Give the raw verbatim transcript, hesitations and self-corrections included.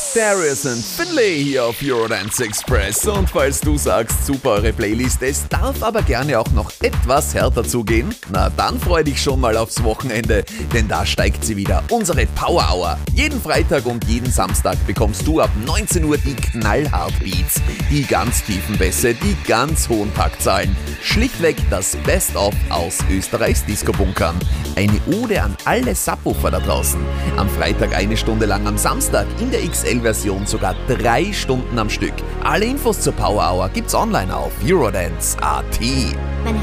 Darius und Finlay hier auf Eurodance Express. Und falls du sagst, super eure Playlist, es darf aber gerne auch noch etwas härter zugehen, na dann freu dich schon mal aufs Wochenende, denn da steigt sie wieder, unsere Power Hour. Jeden Freitag und jeden Samstag bekommst du ab neunzehn Uhr die knallhart Beats, die ganz tiefen Bässe, die ganz hohen Taktzahlen. Schlichtweg das Best-of aus Österreichs Disco-Bunkern. Eine Ode an alle Subwoofer da draußen. Am Freitag eine Stunde lang, am Samstag in der X L-Version sogar drei Stunden am Stück. Alle Infos zur Power Hour gibt's online auf Eurodance Punkt at.